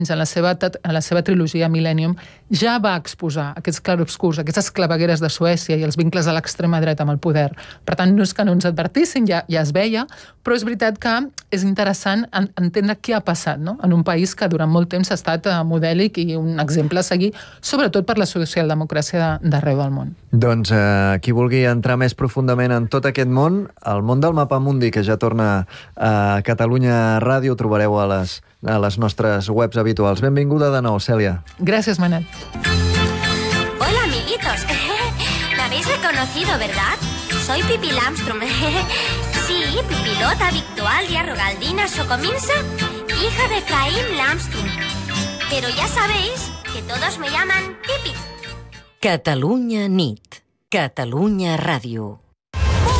en la seva trilogia Millennium, ja va exposar aquests clarobscurs, aquestes clavegueres de Suècia i els vincles de l'extrema dreta amb el poder. Per tant, no és que no ens advertissin, ja es veia, però és veritat que és interessant entendre què ha passat, no?, en un país que durant molt temps ha estat modèlic i un exemple a seguir, sobretot per la socialdemocràcia d'arreu del món. Doncs qui vulgui entrar més profundament en tot aquest món, el món del Mapamundi, que ja torna a Catalunya Ràdio, trobareu a les nostres webs habituals. Benvinguda de nou, Cèlia. Gràcies, Manel. Hola, amiguitos. Me habéis reconocido, ¿verdad? Soy Pippi Lamström. Sí, Pipilota, Victualia, Rogaldina, Socominsa, hija de Efraín Lamström. Pero ya sabéis que todos me llaman Pipi. Catalunya nit. Catalunya Ràdio.